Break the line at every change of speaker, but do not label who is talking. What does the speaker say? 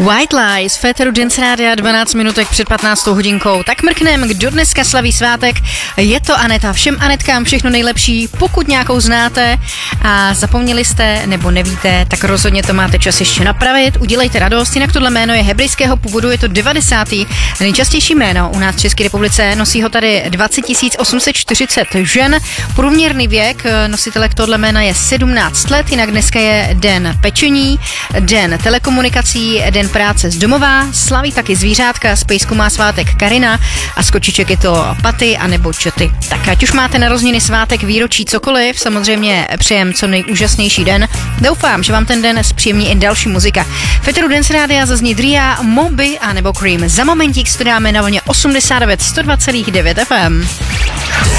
White Lies, Féteru Dance Rádia, 12 minutek před 15. hodinkou. Tak mrknem, kdo dneska slaví svátek. Je to Aneta. Všem Anetkám všechno nejlepší, pokud nějakou znáte a zapomněli jste nebo nevíte, tak rozhodně to máte čas ještě napravit. Udělejte radost, jinak tohle jméno je hebrejského původu, je to 90. nejčastější jméno u nás v České republice. Nosí ho tady 20 840 žen. Průměrný věk nositelek tohle jména je 17 let, jinak dneska je den pečení, den telekomunikací, den práce z domova, slaví taky zvířátka, z pejsku má svátek Karina a z kočiček je to Paty anebo Čoty. Tak ať už máte narozeniny, svátek, výročí, cokoliv, samozřejmě přejem co nejúžasnější den. Doufám, že vám ten den zpříjemní i další muzika. Féteru Dance Rádia zazní Dria, Moby a nebo Cream. Za momentík to dáme na vlně 89 102,9 FM.